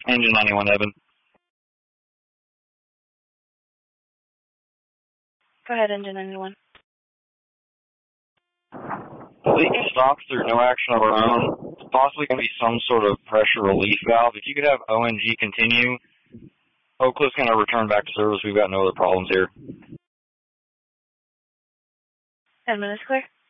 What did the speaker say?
Engine 91, Evan. Go ahead, Engine 91. The leak stopped through no action of our own. It's possibly going to be some sort of pressure relief valve. If you could have ONG continue, Oakland's going to return back to service. We've got no other problems here. Edmund is clear.